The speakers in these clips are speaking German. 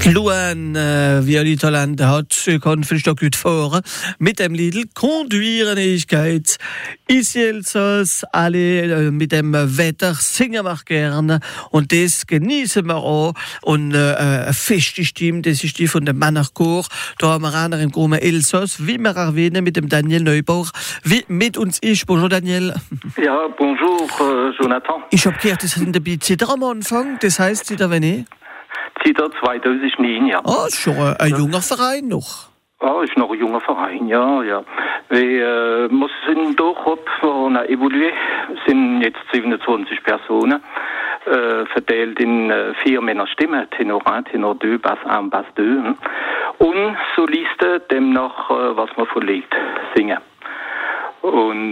Luan, Violi Talent hat, kann vielleicht auch gut fahren, mit dem Lidl Conduire-Fähigkeit. Ist jetzt alle mit dem Wetter singen wir gerne und das genießen wir auch. Und eine feste Stimme, das ist die von dem Männerchor. Da haben wir einer im Großen Elsass, wie wir erwähnen, mit dem Daniel Neubauch, wie mit uns ist. Bonjour Daniel. Ja, bonjour Jonathan. Ich habe gehört, das sind dabei Zitter am Anfang, das heisst Zitter wenn ich? Zitter 2009, ja. Ah, ist schon ein junger Verein noch. Ja, ist noch ein junger Verein, ja. Wir müssen doch evoluieren. Es sind jetzt 27 Personen, verteilt in 4 Männerstimmen, Tenor 1, Tenor 2, Bass 1, Bass 2. Und Solisten demnach, was man von Lied singen. Und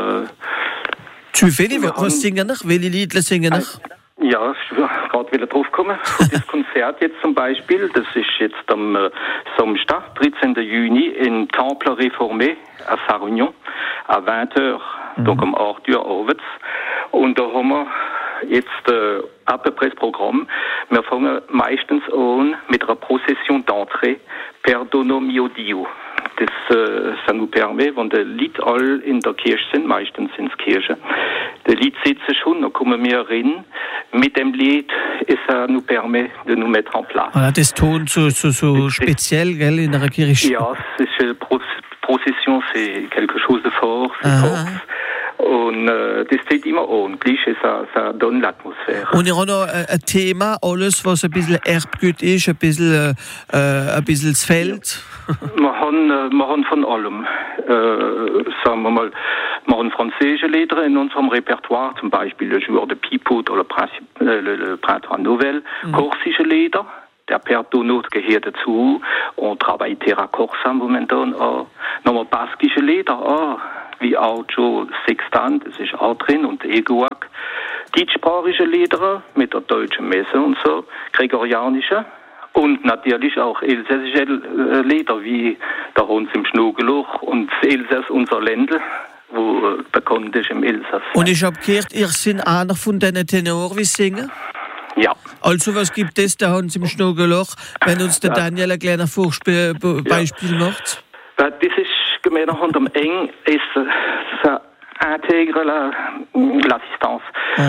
Zufällig, was singen noch? Welche Lieder singen noch? Ja, ich will gerade wieder drauf kommen. Das Konzert jetzt zum Beispiel, das ist jetzt am Samstag, 13. Juni, im Temple Réformé à Sarre-Union, à 20h, donc um 8 Uhr abends. Und da haben wir jetzt à peu près das Programm. Wir fangen meistens an mit einer Procession d'entrée, Perdono mio Dio. Ça nous permet, wenn die Lied all in der Kirche sind, meistens in der Kirche, die Lied sitzen schon, dann kommen wir rein mit dem Lied, et ça nous permet de nous mettre en place. Voilà, das Ton so speziell, gell, in der Kirche. Ja, Procession, c'est quelque chose de fort, c'est fort. Und das steht immer ordentlich, ça donne l'atmosphäre. Und ihr habt noch ein Thema, alles was ein bisschen Erbgut ist, ein bisschen das Feld. Wir haben von allem. Sagen wir mal, wir haben französische Lieder in unserem Repertoire, zum Beispiel Le Jour de Pipot oder Le Printemps Nouvelle, korsische Lieder. Der Perdono gehört dazu. On travaille Terra Corsa momentan auch. Nochmal baskische Lieder, wie Audio Sextant, das ist auch drin, und Egoak. Deutschsprachige Lieder mit der deutschen Messe und so, gregorianische. Und natürlich auch elsässische Lieder, wie der Hund im Schnugeloch und das Elsass, unser Ländel, wo bekannt ist im Elsass. Und ich habe gehört, ihr seid einer von diesen Tenoren, die singen? Ja. Also was gibt es, der Hund im Schnugeloch, wenn uns der Daniel ein kleines Beispiel macht? Das ist gemein unter dem Eng, ist ça intègre l'assistance.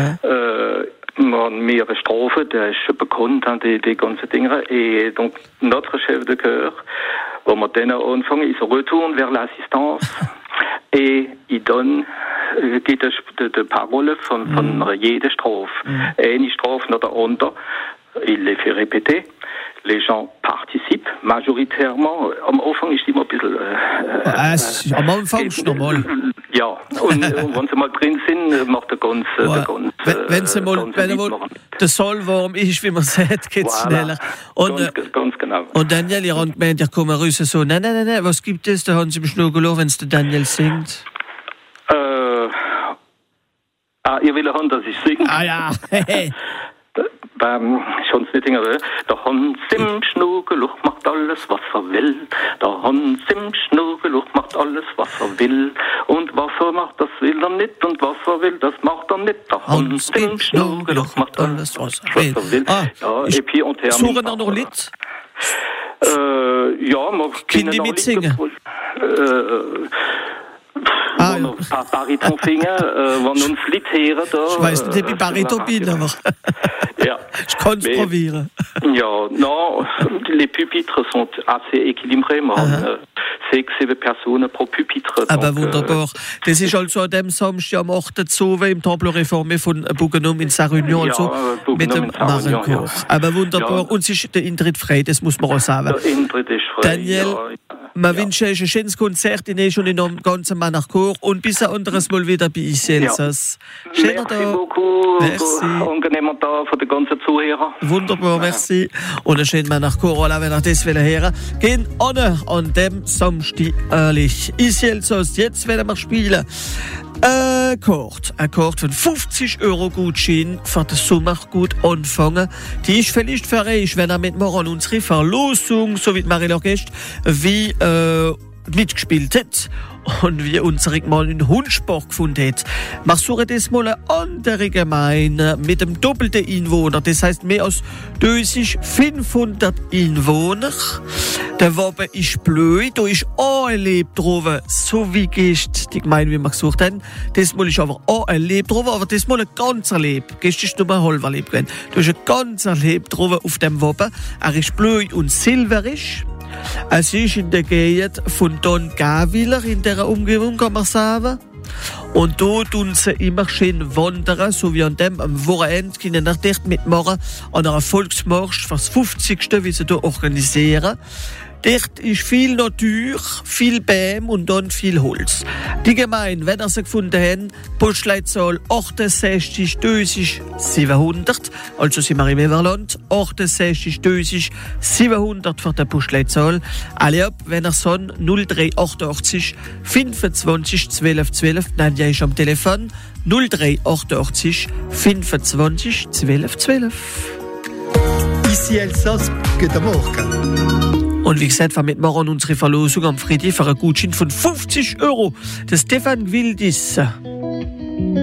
Mehrere Strophen, der ist schon bekannt, die ganzen Dinge. Et donc, notre chef de chœur, wo wir dann anfangen, il se retourne vers l'assistance et il donne die Parole von jeder Strophe. Eine Strophe nach der anderen, il les fait répéter. Les gens participent majoritairement. Am Anfang ist immer ein bisschen... am Anfang ist normal. Ja, und wenn sie mal drin sind, macht der ganz... Wenn sie mal der Soll warm ist, wie man sagt, geht es schneller. Und, ganz genau. Und Daniel, ihr habt gemeint, ihr kommen raus so, nein, was gibt es? Da haben sie im Schnugeloch, wenn es der Daniel singt. Ihr will hören, dass ich singe? Ah ja, schon nicht Dinge, der Hans im Schnugeloch macht alles, was will. Der Hans im Schnugeloch macht alles, was will. Und was macht, das will er nicht. Und was will, das macht er nicht. Der Hans im Schnugeloch macht alles, was will. Ja, et puis on termine. Suchen wir noch Lied? Ja, man kann die mitsingen? Ein paar Baritonfinger, wenn uns Lied hören, da... Ich weiss nicht, ob ich Bariton bin, aber... Ja. Ich kann es probieren. Ja, non, les pupitres sont assez équilibrés. Wir haben 6-7 Personen pro Pupitre. Aber wunderbar. Das ist also an dem Samstag am 8. im Temple Réformé von Bougenum in Sarre-Union, also mit dem Marrenchor. Ja. Aber wunderbar. Ja. Und es ist der Eintritt frei, das muss man auch sagen. Der Eintritt ist frei, Daniel, wir wünschen euch ein schönes Konzert in schon in dem ganzen Männerchor und bis ein anderes Mal wieder bei Elsass. Schöner Tag. Merci beaucoup. Merci. Angenehmer Tag für die ganzen Zuhörer. Wunderbar, merci. Und einen schönen Männerchor, wenn ihr das hören wollt. Gehen an dem Samstag ehrlich. Elsass, jetzt werden wir spielen. Ein Kord von 50 € Gutschein für den Sommer gut anfangen. Die ist vielleicht für euch, wenn ihr mitmachen unsere Verlosung, so wie Marie Lorgest, wie mitgespielt hat. und wir uns mal in Hundsbach gefunden haben. Wir suchen das mal eine andere Gemeinde mit dem doppelten Einwohner. Das heißt mehr als 500 Einwohner. Der Wappen ist blöd, da ist auch ein Leb drauf, so wie gest die Gemeinde, wie wir gesucht haben. Das Mal ist aber auch ein Leb drauf, aber das Mal ein ganzer Leb. Gest ist nur ein halber Leb gewesen. Da ist ein ganzer Leb drauf auf dem Wappen. Er ist blöd und silberisch. Es ist in der Gegend von Don Gaviller, in dieser Umgebung, kann man sagen. Und da tun sie immer schön wandern, so wie an dem am Wochenende, können wir dort mitmachen, an einer Volksmarsch, was 50. wie sie da organisieren. Dort ist viel Natur, viel Bäume und dann viel Holz. Die Gemeinde, wenn ihr sie gefunden habt, Postleitzahl 68 700, also sind wir im Everland, 68 700 für die Postleitzahl. Alle ab, wenn ihr so 0388 25 12 12, Nadja ist am Telefon, 0388 25 12 12. Ici Elsass, guten Morgen. Und wie gesagt, wir mitmachen unsere Verlosung am Freitag für einen Gutschein von 50 €. Der Stefan Gwildis.